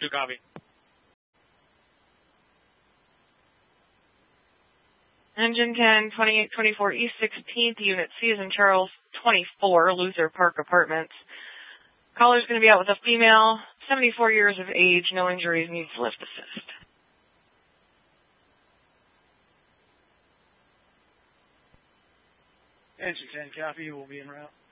2 copy. Engine 10, 2824 East 16th, Unit C is in Charles 24, Luther Park Apartments. Caller's going to be out with a female, 74 years of age, no injuries, needs lift assist. Engine 10 copy, we'll be en route.